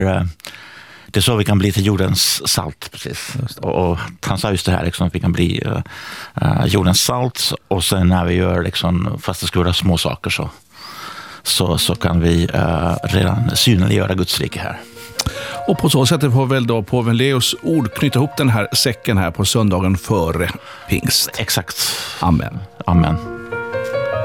det är så vi kan bli till jordens salt, precis. Och han sa just det här, liksom, att vi kan bli jordens salt, och sen när vi gör, liksom, fast det ska vara små saker, så kan vi redan synliggöra Guds rike här. Och på så sätt får väl då påven Leos ord knyta ihop den här säcken här på söndagen före pingst. Exakt. Amen. Amen.